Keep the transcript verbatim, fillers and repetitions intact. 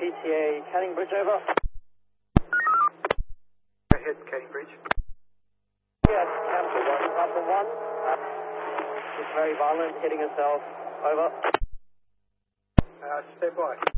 P T A, Canning Bridge, over. Go ahead, Canning Bridge. Yes, Camper one, Papa one. It's very violent, hitting herself, over. Uh, stand by.